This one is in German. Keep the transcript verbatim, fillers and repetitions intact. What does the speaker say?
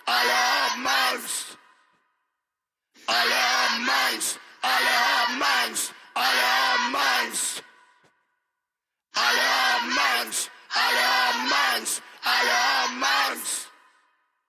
alle haben Angst. Alle haben Angst, alle haben Angst, alle haben Angst. Alle haben Angst, alle haben Angst, alle haben Angst.